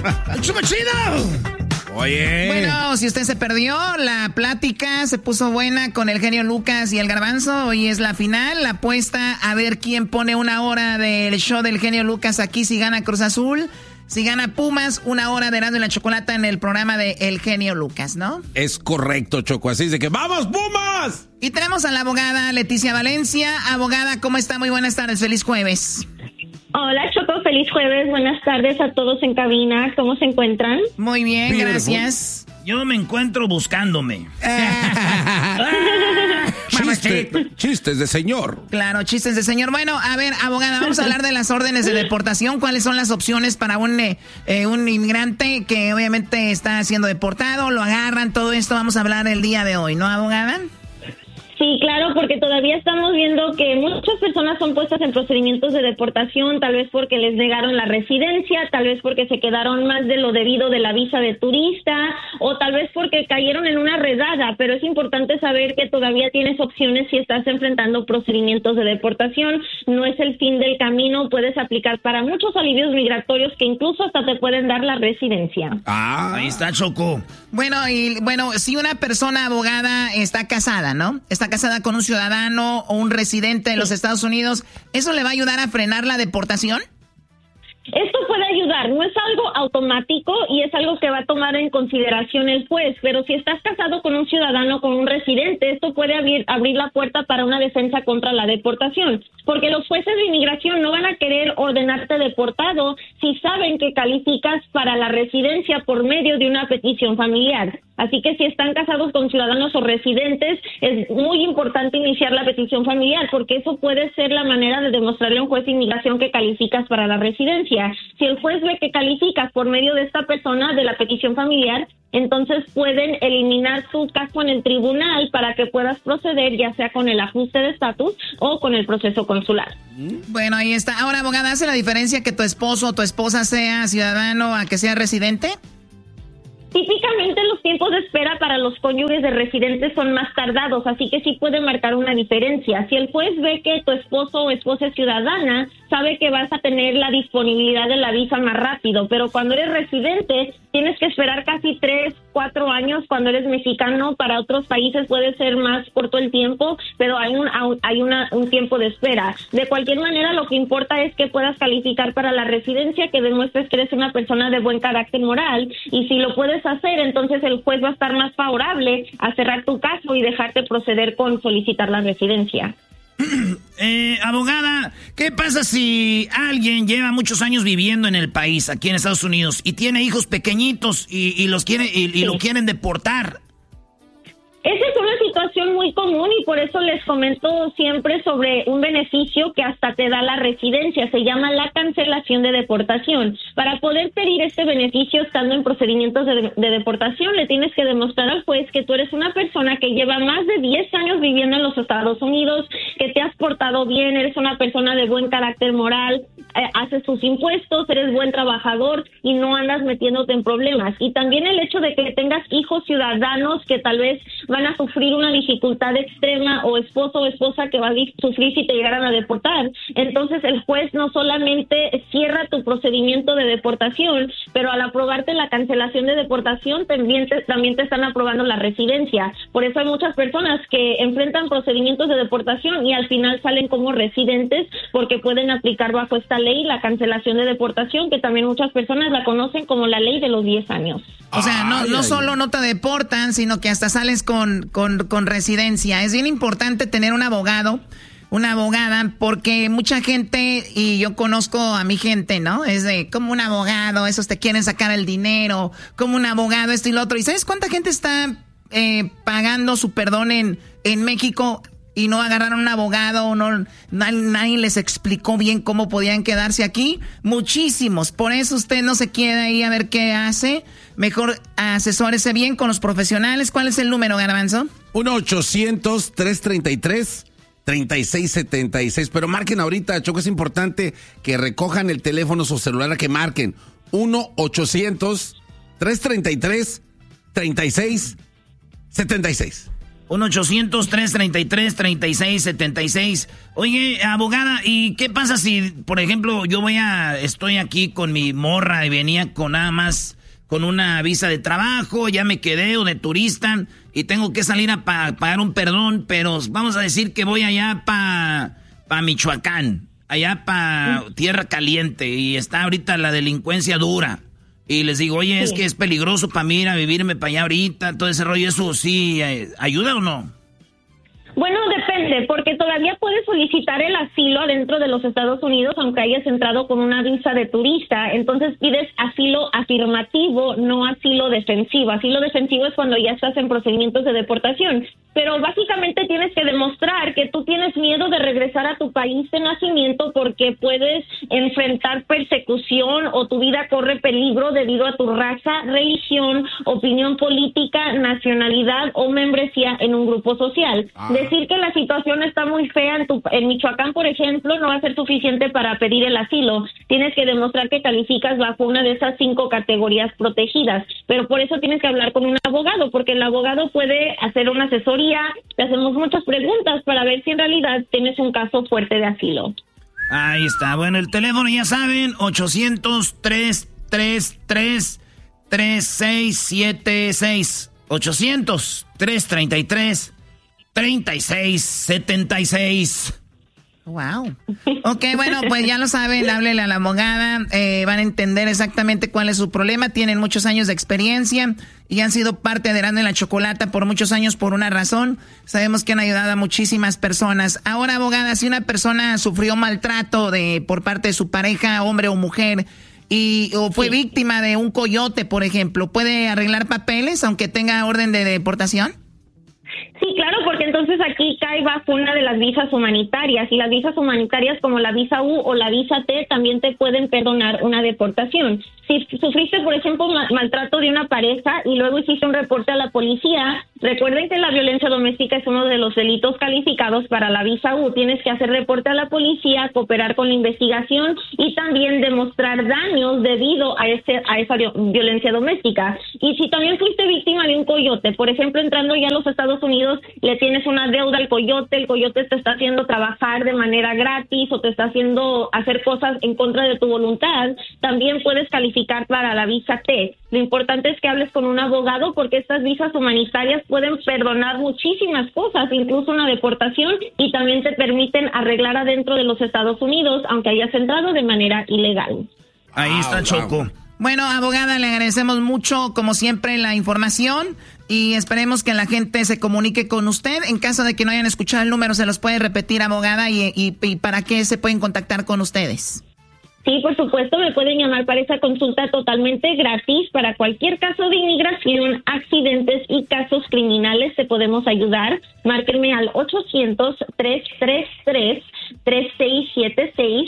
¡Chupa chido! Oye. Bueno, si usted se perdió, la plática se puso buena con el genio Lucas y el Garbanzo. Hoy es la final, la apuesta a ver quién pone una hora del show del genio Lucas aquí si gana Cruz Azul. Si gana Pumas, una hora de Erasmo y la Chocolata en el programa de El Genio Lucas, ¿no? Es correcto, Choco. Así es de que ¡vamos, Pumas! Y tenemos a la abogada Leticia Valencia. Abogada, ¿cómo está? Muy buenas tardes. Feliz jueves. Hola, Choco. Feliz jueves. Buenas tardes a todos en cabina. ¿Cómo se encuentran? Muy bien, gracias. Yo me encuentro buscándome. Chistes de señor. Claro, chistes de señor. Bueno, a ver, abogada, vamos a hablar de las órdenes de deportación. ¿Cuáles son las opciones para un inmigrante que obviamente está siendo deportado? Lo agarran, todo esto vamos a hablar el día de hoy, ¿no, abogada? Sí, claro, porque todavía estamos viendo que muchas personas son puestas en procedimientos de deportación, tal vez porque les negaron la residencia, tal vez porque se quedaron más de lo debido de la visa de turista, o tal vez porque cayeron en una redada, pero es importante saber que todavía tienes opciones si estás enfrentando procedimientos de deportación. No es el fin del camino, puedes aplicar para muchos alivios migratorios que incluso hasta te pueden dar la residencia. Ahí está, Choco. Bueno, si una persona abogada está casada, ¿no? Está casada con un ciudadano o un residente de los Estados Unidos, ¿eso le va a ayudar a frenar la deportación? Esto puede ayudar, no es algo automático y es algo que va a tomar en consideración el juez, pero si estás casado con un ciudadano, con un residente, esto puede abrir la puerta para una defensa contra la deportación, porque los jueces de inmigración no van a querer ordenarte deportado si saben que calificas para la residencia por medio de una petición familiar. Así que si están casados con ciudadanos o residentes, es muy importante iniciar la petición familiar, porque eso puede ser la manera de demostrarle a un juez de inmigración que calificas para la residencia. Si el juez ve que calificas por medio de esta persona, de la petición familiar, entonces pueden eliminar tu caso en el tribunal para que puedas proceder ya sea con el ajuste de estatus o con el proceso consular. Bueno, ahí está. Ahora, abogada, ¿hace la diferencia que tu esposo o tu esposa sea ciudadano a que sea residente? Típicamente los tiempos de espera para los cónyuges de residentes son más tardados, así que sí puede marcar una diferencia. Si el juez ve que tu esposo o esposa es ciudadana, sabe que vas a tener la disponibilidad de la visa más rápido, pero cuando eres residente tienes que esperar casi 3-4 años. Cuando eres mexicano, para otros países puede ser más corto el tiempo, pero hay un tiempo de espera. De cualquier manera, lo que importa es que puedas calificar para la residencia, que demuestres que eres una persona de buen carácter moral, y si lo puedes hacer, entonces el juez va a estar más favorable a cerrar tu caso y dejarte proceder con solicitar la residencia. Abogada, ¿qué pasa si alguien lleva muchos años viviendo en el país, aquí en Estados Unidos, y tiene hijos pequeñitos y lo quieren deportar? Esa es una situación muy común y por eso les comento siempre sobre un beneficio que hasta te da la residencia. Se llama la cancelación de deportación. Para poder pedir este beneficio estando en procedimientos de deportación, le tienes que demostrar al juez que tú eres una persona que lleva más de 10 años viviendo en los Estados Unidos, que te has portado bien, eres una persona de buen carácter moral, haces tus impuestos, eres buen trabajador y no andas metiéndote en problemas. Y también el hecho de que tengas hijos ciudadanos que tal vez van a sufrir una dificultad extrema, o esposo o esposa que va a sufrir si te llegaran a deportar. Entonces el juez no solamente cierra tu procedimiento de deportación, pero al aprobarte la cancelación de deportación también te están aprobando la residencia. Por eso hay muchas personas que enfrentan procedimientos de deportación y al final salen como residentes porque pueden aplicar bajo esta ley la cancelación de deportación, que también muchas personas la conocen como la ley de los 10 años. O sea, no solo no te deportan, sino que hasta sales con residencia. Es bien importante tener un abogado, una abogada, porque mucha gente, y yo conozco a mi gente, ¿no? Es de, como un abogado, esos te quieren sacar el dinero, como un abogado, esto y lo otro. ¿Y sabes cuánta gente está pagando su perdón en México y no agarraron un abogado, nadie les explicó bien cómo podían quedarse aquí? Muchísimos. Por eso usted no se queda ahí a ver qué hace. Mejor asesórese bien con los profesionales. ¿Cuál es el número, Garbanzo? 1-800-333-3676. Pero marquen ahorita, Choco, es importante que recojan el teléfono o celular, que marquen 1-800-333-3676. 1-800-333-3676. Oye, abogada, ¿y qué pasa si, por ejemplo, estoy aquí con mi morra y venía con nada más con una visa de trabajo, ya me quedé, o de turista, y tengo que salir a pagar un perdón, pero vamos a decir que voy allá pa Michoacán, allá pa Tierra Caliente, y está ahorita la delincuencia dura. Y les digo, oye, es que es peligroso para mí ir a vivirme para allá ahorita, todo ese rollo, ¿eso sí ayuda o no? Bueno, depende, porque todavía puedes solicitar el asilo adentro de los Estados Unidos, aunque hayas entrado con una visa de turista. Entonces pides asilo afirmativo, no asilo defensivo. Asilo defensivo es cuando ya estás en procedimientos de deportación. Pero básicamente tienes que demostrar que tú tienes miedo de regresar a tu país de nacimiento porque puedes enfrentar persecución o tu vida corre peligro debido a tu raza, religión, opinión política, nacionalidad o membresía en un grupo social. Decir que la situación está muy fea en Michoacán, por ejemplo, no va a ser suficiente para pedir el asilo. Tienes que demostrar que calificas bajo una de esas 5 categorías protegidas. Pero por eso tienes que hablar con un abogado, porque el abogado puede hacer una asesoría. Te hacemos muchas preguntas para ver si en realidad tienes un caso fuerte de asilo. Ahí está. Bueno, el teléfono ya saben, 800-333-3676. 800-333-3676. Wow. Ok, bueno, pues ya lo saben, háblele a la abogada, van a entender exactamente cuál es su problema, tienen muchos años de experiencia y han sido parte de Erasmo y la Chocolata por muchos años por una razón. Sabemos que han ayudado a muchísimas personas. Ahora, abogada, si una persona sufrió maltrato por parte de su pareja, hombre o mujer, o fue víctima de un coyote, por ejemplo, ¿puede arreglar papeles aunque tenga orden de deportación? Sí, claro, porque entonces aquí cae bajo una de las visas humanitarias, y las visas humanitarias como la visa U o la visa T también te pueden perdonar una deportación. Si sufriste, por ejemplo, maltrato de una pareja y luego hiciste un reporte a la policía, recuerden que la violencia doméstica es uno de los delitos calificados para la visa U. Tienes que hacer reporte a la policía, cooperar con la investigación y también demostrar daños debido a esa violencia doméstica. Y si también fuiste víctima de un coyote, por ejemplo, entrando ya a los Estados Unidos, le tienes una deuda al coyote, el coyote te está haciendo trabajar de manera gratis o te está haciendo hacer cosas en contra de tu voluntad, también puedes calificar para la visa T. Lo importante es que hables con un abogado porque estas visas humanitarias pueden perdonar muchísimas cosas, incluso una deportación, y también te permiten arreglar adentro de los Estados Unidos, aunque hayas entrado de manera ilegal. Ahí está, Choco. Bueno, abogada, le agradecemos mucho, como siempre, la información y esperemos que la gente se comunique con usted. En caso de que no hayan escuchado el número, ¿se los puede repetir, abogada? ¿Y para qué se pueden contactar con ustedes? Sí, por supuesto, me pueden llamar para esa consulta totalmente gratis. Para cualquier caso de inmigración, accidentes y casos criminales te podemos ayudar. Márquenme al 800-333-3676,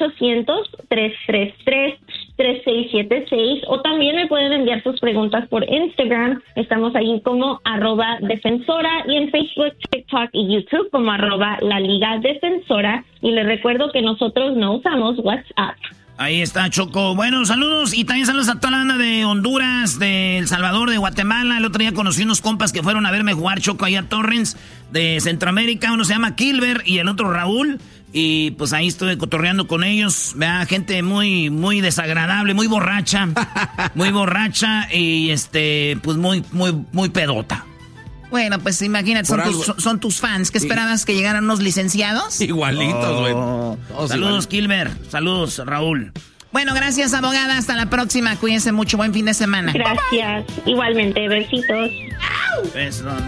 800-333-3676, o también me pueden enviar sus preguntas por Instagram. Estamos allí como @defensora y en Facebook, TikTok y YouTube como @LaLigaDefensora. Y les recuerdo que nosotros no usamos WhatsApp. Ahí está, Choco. Bueno, saludos y también saludos a toda la banda de Honduras, de El Salvador, de Guatemala. El otro día conocí unos compas que fueron a verme jugar, Choco, allá a Torrens, de Centroamérica. Uno se llama Kilber y el otro Raúl. Y pues ahí estuve cotorreando con ellos. Vea, gente muy, muy desagradable, muy borracha. Muy borracha y pues muy, muy, muy pedota. Bueno, pues imagínate, son tus fans. ¿Qué esperabas, que llegaran unos licenciados? Igualitos, güey. Saludos, Kilber. Saludos, Raúl. Bueno, gracias, abogada. Hasta la próxima. Cuídense mucho. Buen fin de semana. Gracias. Igualmente. Besitos. Besos.